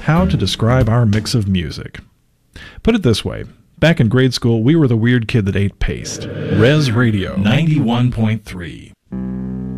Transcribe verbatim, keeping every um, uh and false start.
how to describe our mix of music. Put it this way. Back in grade school, we were the weird kid that ate paste. Res Radio ninety-one point three.